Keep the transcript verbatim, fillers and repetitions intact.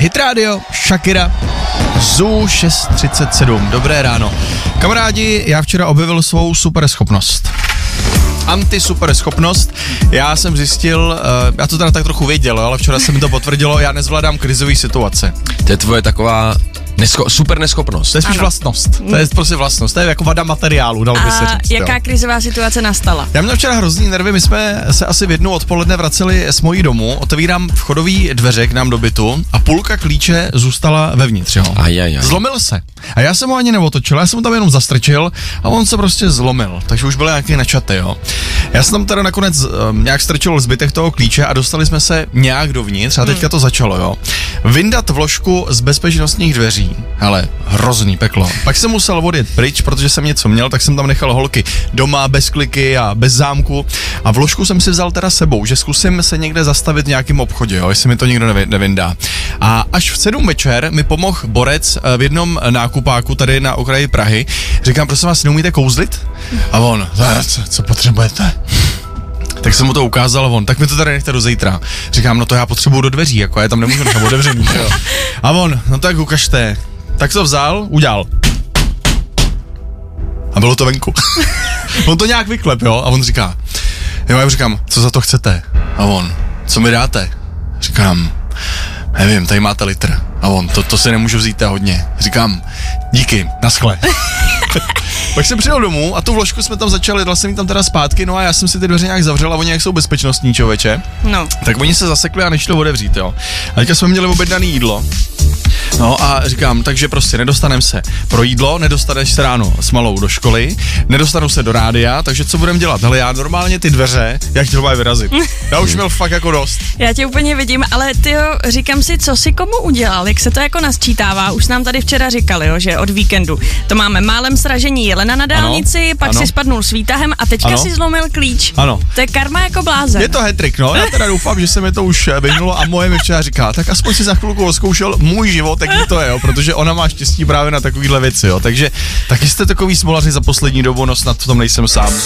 Hit Radio, Shakira, Zoo šest třicet sedm. Dobré ráno. Kamarádi, já včera objevil svou super schopnost. Anti-super schopnost. Já jsem zjistil, uh, já to teda tak trochu věděl, ale včera se mi to potvrdilo, já nezvládám krizové situace. To je tvoje taková nesko- super neschopnost. To je spíš ano. vlastnost. To je prostě vlastnost. To je jako vada materiálu, dalo by se říct. A jaká jo. krizová situace nastala? Já měl včera hrozný nervy, my jsme se asi v jednu odpoledne vraceli s mojí domů, otevírám vchodový dveře k nám do bytu a půlka klíče zůstala vevnitř, jo. Ajajaj. Zlomil se. A já jsem ho ani neotočil, já jsem ho tam jenom zastrčil a on se prostě zlomil, takže už byl nějaký načatý, jo. Já jsem tam teda nakonec um, nějak strčil zbytek toho klíče a dostali jsme se nějak dovnitř a teďka to začalo, jo. Vyndat vložku z bezpečnostních dveří, hele, hrozný peklo. Pak jsem musel odjet pryč, protože jsem něco měl, tak jsem tam nechal holky doma bez kliky a bez zámku a vložku jsem si vzal teda sebou, že zkusím se někde zastavit v nějakém obchodě, jo, jestli mi to nikdo nevyndá. A až v sedm večer mi pomohl borec v jednom nákupáku tady na okraji Prahy. Říkám, prosím vás, neumíte kouzlit? A on, co, co potřebujete? Tak jsem mu to ukázal a on, tak mi to tady nechte do zítra. Říkám, no to já potřebuju do dveří, jako já tam nemůžu nechat otevřený, jo. A on, no tak ukažte. Tak to vzal, udělal. A bylo to venku. On to nějak vyklep, jo, a on říká, jo, já říkám, co za to chcete? A on, co mi dáte? Říkám, nevím, tady máte litr. A on, to, to si nemůžu vzít hodně. Říkám, díky, naschle. Pak jsem přijel domů a tu vložku jsme tam začali, dal jsem jí tam teda zpátky, no a já jsem si ty dveře nějak zavřel a oni jak jsou bezpečnostní, člověče. No. Tak oni se zasekli a nešli otevřít, jo. A teďka jsme měli objednané jídlo. No a říkám, takže prostě nedostaneme se pro jídlo, nedostaneš se ráno s malou do školy, nedostanu se do rádia, takže co budeme dělat? Hele, já normálně ty dveře, jak chtěl mají vyrazit. Já už měl fakt jako dost. Já tě úplně vidím, ale tyjo, říkám si, co si komu udělal, jak se to jako nasčítává, už nám tady včera říkali, jo, že od víkendu to máme málem sražení jelena na dálnici, ano, pak ano. si spadnul s výtahem a teďka ano. si zlomil klíč. Ano. To je karma jako blázen. Je to hat-trick, no, já teda doufám, že se mi to už vyhnulo a moje mi včera říká, tak aspoň si za chvilku odzkoušel můj život, tak to je, jo, protože ona má štěstí právě na takovýhle věci, jo, takže taky jste takový smolaři za poslední dobu, no snad v tom nejsem sám.